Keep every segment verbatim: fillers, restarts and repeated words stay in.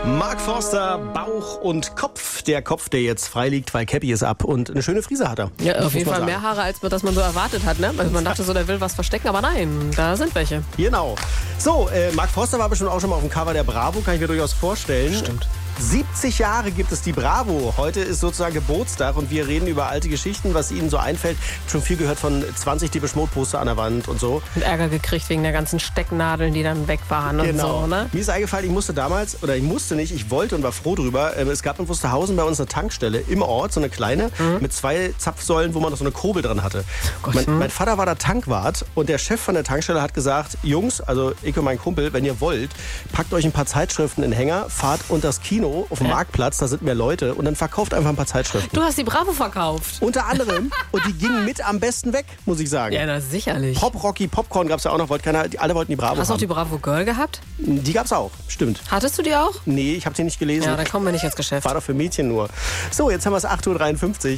Mark Forster, Bauch und Kopf. Der Kopf, der jetzt frei liegt, weil Cappy ist ab und eine schöne Frise hat er. Ja, auf jeden Fall mehr Haare, als man das man so erwartet hat. Ne? Also man dachte so, der will was verstecken, aber nein, da sind welche. Genau. So, äh, Mark Forster war bestimmt auch schon mal auf dem Cover der Bravo, kann ich mir durchaus vorstellen. Stimmt. siebzig Jahre gibt es die Bravo. Heute ist sozusagen Geburtstag und wir reden über alte Geschichten, was Ihnen so einfällt. Schon viel gehört von zwanzig Depeche Mode Poster an der Wand und so. Und Ärger gekriegt wegen der ganzen Stecknadeln, die dann weg waren und Genau. so, ne? Mir ist eingefallen, ich musste damals, oder ich musste nicht, ich wollte und war froh drüber. Es gab in Wusterhausen bei uns eine Tankstelle im Ort, so eine kleine, mhm. mit zwei Zapfsäulen, wo man noch so eine Kurbel dran hatte. Oh Gott, mein, hm. mein Vater war da Tankwart und der Chef von der Tankstelle hat gesagt, Jungs, also ich und mein Kumpel, wenn ihr wollt, packt euch ein paar Zeitschriften in den Hänger, fahrt unter das Kino auf dem ja. Marktplatz, da sind mehr Leute und dann verkauft einfach ein paar Zeitschriften. Du hast die Bravo verkauft. Unter anderem. Und die gingen mit am besten weg, muss ich sagen. Ja, na sicherlich. Pop, Rocky, Popcorn gab es ja auch noch, wollte keiner, die, alle wollten die Bravo Hast du auch haben. die Bravo Girl gehabt? Die gab es auch, stimmt. Hattest du die auch? Nee, ich habe sie nicht gelesen. Ja, dann kommen wir nicht ins Geschäft. War doch für Mädchen nur. So, jetzt haben wir es acht Uhr dreiundfünfzig.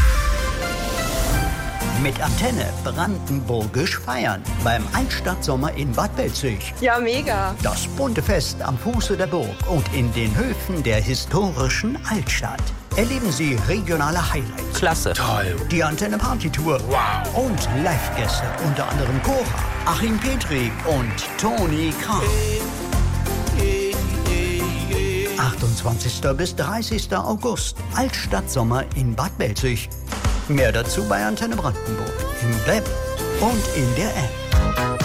Mit Antenne brandenburgisch feiern beim Altstadtsommer in Bad Belzig. Ja, mega. Das bunte Fest am Fuße der Burg und in den Höfen der historischen Altstadt. Erleben Sie regionale Highlights. Klasse. Toll. Die Antenne Partytour. Wow. Und Live-Gäste, unter anderem Cora, Achim Petri und Toni Kraus. achtundzwanzigsten bis dreißigsten August. Altstadtsommer in Bad Belzig. Mehr dazu bei Antenne Brandenburg, im Web und in der App.